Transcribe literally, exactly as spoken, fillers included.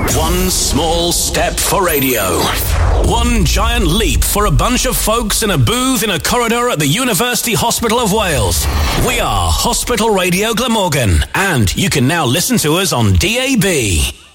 One small step for radio. One giant leap for a bunch of folks in a booth in a corridor at the University Hospital of Wales. We are Hospital Radio Glamorgan, and you can now listen to us on D A B.